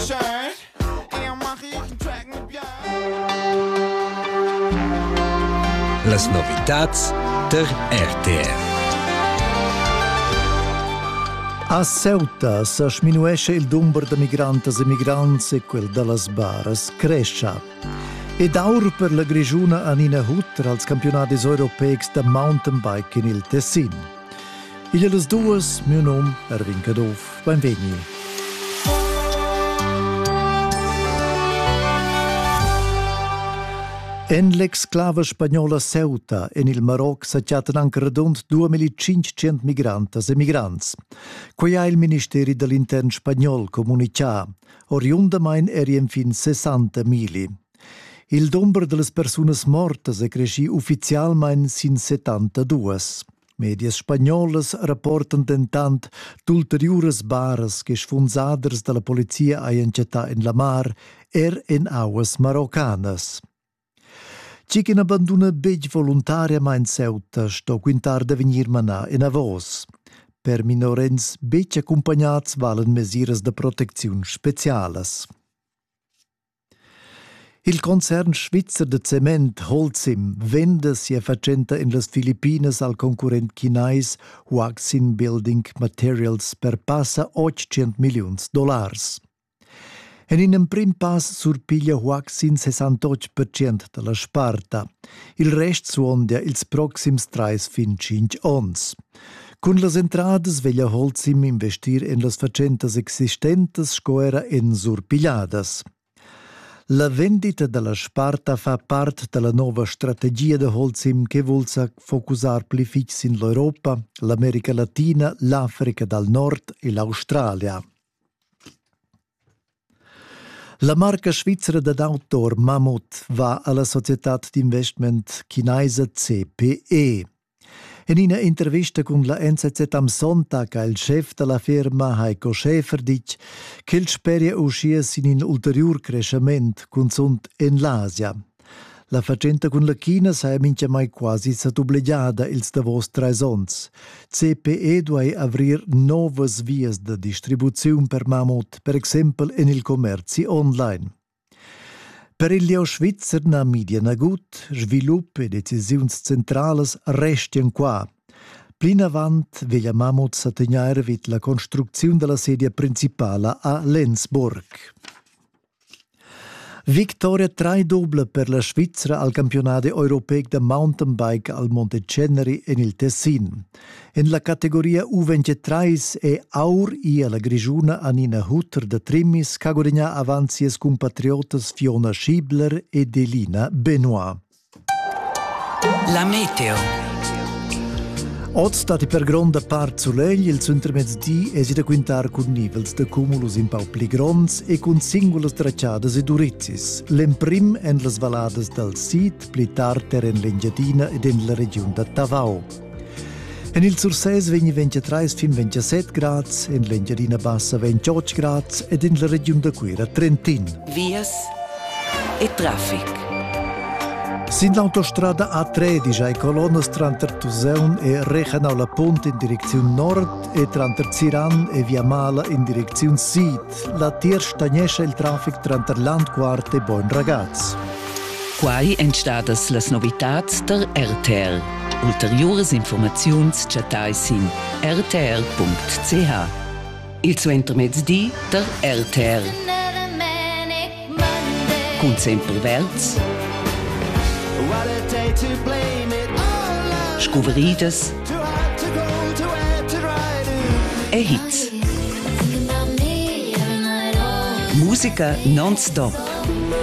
T-Shirt. Eher mach ich einen Track mit Björn. Las novitats der RTR. A Ceuta sa sminuesce il numero de migrantes e migrants e quel de las baras cresce. Ed aur per la grigiuna Anina Hutter als campionatis europeics de mountain bike in il Tessin. Igl las duas, mio nom Erwin Cadov, benvegni. En l'exclava spagnola Ceuta en il Maroc s'acciatan anche redond 2500 migrantes e migrants. Quei ha il Ministeri dell'Intern spagnol comunicà, oriundamain erien fin 60.000. Il numero delle persone morte è cresciuto ufficialmente sin 72. Medias spagnolas rapportan dentant d'ulteriures bares che sfunzaders dalla polizia a incetà in la mar en auas maroccanas. Cikin abbanduna beg voluntariamente Ceuta sto quintar da venir manà in avos. Per minorenz beg accompagnats valen mesures de protezione specialas. Il concern svizzer de cement Holcim vende sia facenta in las Filipinas al concurrent chinais Huaxin Building Materials per passa $800 milions. En in un prim pass surpiglia Huaxin 68% della sparta. Il rest suondia ils proxims 3-5 ons. Con las entradas veglia Holcim investir en las facentas existentes scoera en surpigliadas. La vendita della sparta fa parte della nuova strategia de Holcim che vuol focusar pli fix in l'Europa, l'America Latina, l'Africa del Nord e l'Australia. La marca svizzera d'autor Mammut va alla società d'investment chinese CPE. In una intervista con la NZZ am Sonntag il chef della firma Heiko Schäfer dice che il speria uscire in un ulterior crescimento consont in l'Asia. La facenta con la China sai mincha mai quasi s'adobligiada ils davos 3 ons. CPE duai avrir novas vias de distribuzione per Mammut, per esempio in il commerci online. Per il Leo Svizzer na media nagut, svilupp e decisiuns centrales restien qua. Plin avant veglia Mammut s'attegnaire vid la construzione della sedia principale a Lenzburg. Victoria tridoble per la Svizzera al campionato europeo de mountain bike al Monte Ceneri in il Tessin. In la categoria U23 è aur ia la grigiuna Anina Hutter de Trimis che guadagna avanti sies compatriotas Fiona Schibler e Delina Benoit. La meteo. Oggi stati per gronda part solegli, il centro-mezzodì è da quintar con nivels de cumulus in pau pli gronds e con singulas tracciadas e durizzis. L'emprim en las valadas del Sid, pli tarter en l'Engiadina ed en la regione de Tavao. En il Surses vegni 23 fin 27 grads, en l'Engiadina bassa 28 grads ed en la regione de Quera Trentin. Vias e traffic. Sin l'autostrada A13 ai colonnas tranter Tuseun e Rechenau la Ponte in direzione nord e tranter Ziran e Via Mala in direzione sud. La tier stagnesce il traffic tranter Landquart e Bon Ragaz. Quai entstadas las novitats der RTR. Ulteriores informaziuns chatais in rtr.ch. Il centro mezzodì der RTR. Con sempre verts. Scuveridas e hits. Musica non-stop.